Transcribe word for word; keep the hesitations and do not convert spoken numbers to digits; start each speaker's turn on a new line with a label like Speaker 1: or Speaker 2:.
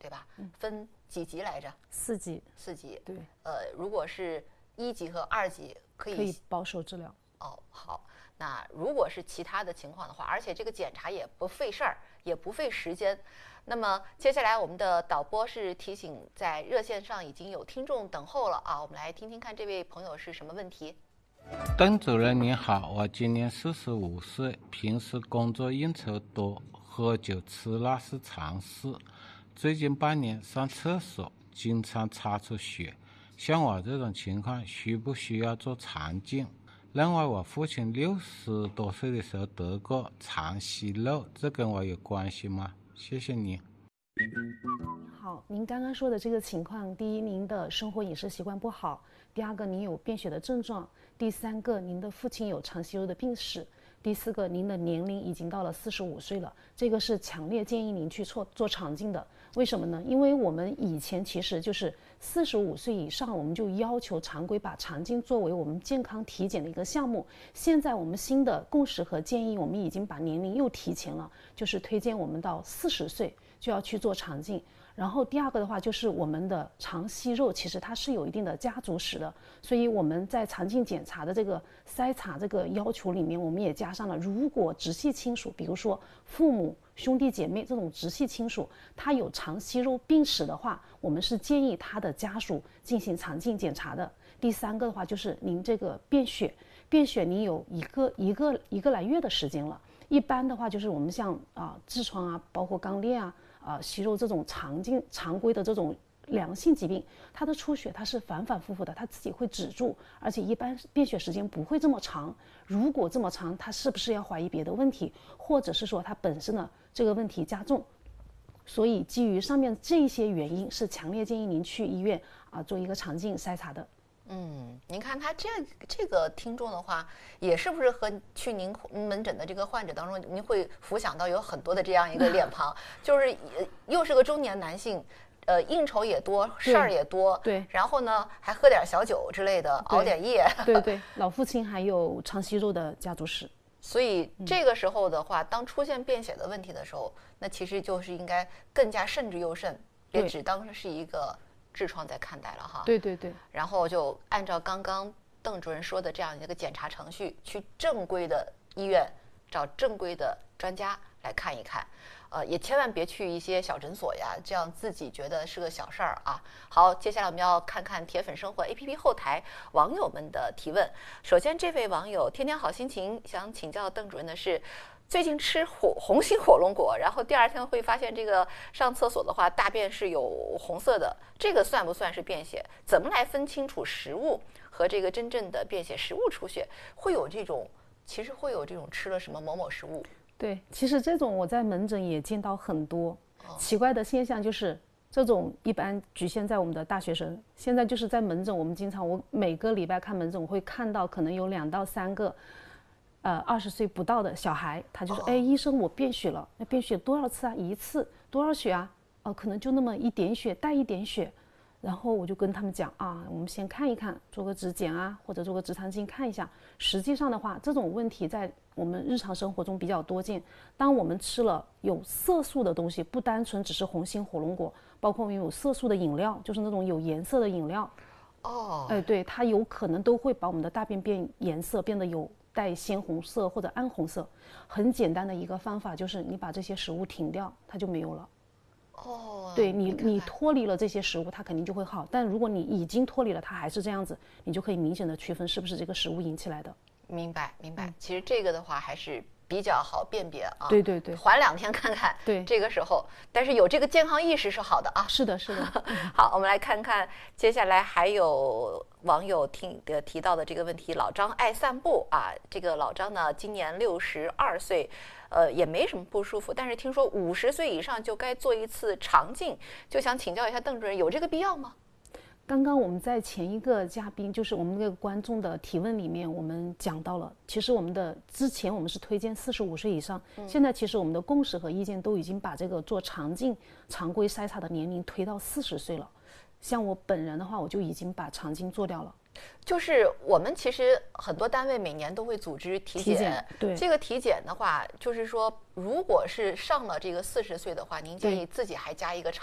Speaker 1: 对吧？嗯、分几级来着？
Speaker 2: 四级。
Speaker 1: 四级。
Speaker 2: 对。
Speaker 1: 呃，如果是一级和二级可以
Speaker 2: 可以保守治疗。
Speaker 1: 哦，好。那如果是其他的情况的话，而且这个检查也不费事儿，也不费时间。那么接下来我们的导播是提醒，在热线上已经有听众等候了啊，我们来听听看这位朋友是什么问题。
Speaker 3: 邓主任你好，我今年四十五岁，平时工作应酬多，喝酒吃辣是常事。最近半年上厕所经常擦出血，像我这种情况需不需要做肠镜？另外，我父亲六十多岁的时候得过肠息肉，这跟我有关系吗？谢谢你。
Speaker 2: 好，您刚刚说的这个情况，第一，您的生活饮食习惯不好；第二个，您有便血的症状；第三个，您的父亲有肠息肉的病史；第四个，您的年龄已经到了四十五岁了，这个是强烈建议您去做做肠镜的。为什么呢？因为我们以前其实就是四十五岁以上，我们就要求常规把肠镜作为我们健康体检的一个项目。现在我们新的共识和建议，我们已经把年龄又提前了，就是推荐我们到四十岁就要去做肠镜。然后第二个的话，就是我们的肠息肉其实它是有一定的家族史的，所以我们在肠镜检查的这个筛查这个要求里面，我们也加上了，如果直系亲属，比如说父母、兄弟姐妹这种直系亲属，他有肠息肉病史的话，我们是建议他的家属进行肠镜检查的。第三个的话，就是您这个便血，便血您有一个一个一个来月的时间了。一般的话，就是我们像啊痔疮啊，包括肛裂啊。啊，息肉这种常见常规的这种良性疾病，它的出血它是反反复复的，它自己会止住，而且一般便血时间不会这么长。如果这么长，它是不是要怀疑别的问题，或者是说它本身的这个问题加重？所以基于上面这些原因，是强烈建议您去医院啊做一个肠镜筛查的。
Speaker 1: 嗯，您看他这这个听众的话，也是不是和去您门诊的这个患者当中，您会浮想到有很多的这样一个脸庞，就是又是个中年男性，呃，应酬也多，事儿也多，
Speaker 2: 对，
Speaker 1: 然后呢还喝点小酒之类的，熬点夜，
Speaker 2: 对对，老父亲还有肠息肉的家族史。
Speaker 1: 所以这个时候的话，当出现便血的问题的时候，那其实就是应该更加慎之又慎，别只当是一个痔疮在看待了哈。
Speaker 2: 对对对。
Speaker 1: 然后就按照刚刚邓主任说的这样一个检查程序，去正规的医院找正规的专家来看一看。呃，也千万别去一些小诊所呀，这样自己觉得是个小事儿啊。好，接下来我们要看看铁粉生活 A P P 后台网友们的提问。首先，这位网友天天好心情想请教邓主任的是，最近吃火红心火龙果，然后第二天会发现这个上厕所的话，大便是有红色的，这个算不算是便血？怎么来分清楚食物和这个真正的便血？食物出血会有这种，其实会有这种吃了什么某某食物。
Speaker 2: 对，其实这种我在门诊也见到很多奇怪的现象，就是这种一般局限在我们的大学生。现在就是在门诊，我们经常我每个礼拜看门诊，我会看到可能有两到三个，呃，二十岁不到的小孩，他就说：“哎，医生，我便血了，那便血多少次啊？一次多少血啊？哦、呃，可能就那么一点血，带一点血。”然后我就跟他们讲啊，我们先看一看，做个指检啊，或者做个直肠镜看一下。实际上的话，这种问题在我们日常生活中比较多见。当我们吃了有色素的东西，不单纯只是红心火龙果，包括我们有色素的饮料，就是那种有颜色的饮料。
Speaker 1: 哦，
Speaker 2: 哎，对，它有可能都会把我们的大便变颜色，变得有带鲜红色或者暗红色。很简单的一个方法就是你把这些食物停掉，它就没有了。
Speaker 1: 哦，
Speaker 2: 对你，你脱离了这些食物，它肯定就会好。但如果你已经脱离了，它还是这样子，你就可以明显的区分是不是这个食物引起来的。
Speaker 1: 明白，明白。嗯、其实这个的话还是比较好辨别啊。
Speaker 2: 对对对，
Speaker 1: 缓两天看看。
Speaker 2: 对，
Speaker 1: 这个时候，但是有这个健康意识是好的啊。
Speaker 2: 是的，是的。
Speaker 1: 好，我们来看看接下来还有网友听的提到的这个问题。老张爱散步啊，这个老张呢今年六十二岁。呃，也没什么不舒服，但是听说五十岁以上就该做一次肠镜，就想请教一下邓主任，有这个必要吗？
Speaker 2: 刚刚我们在前一个嘉宾，就是我们那个观众的提问里面，我们讲到了，其实我们的之前我们是推荐四十五岁以上，嗯、现在其实我们的共识和意见都已经把这个做肠镜常规筛查的年龄推到四十岁了。像我本人的话，我就已经把肠镜做掉了。
Speaker 1: 就是我们其实很多单位每年都会组织体检，
Speaker 2: 体检对
Speaker 1: 这个体检的话，就是说，如果是上了这个四十岁的话，您建议自己还加一个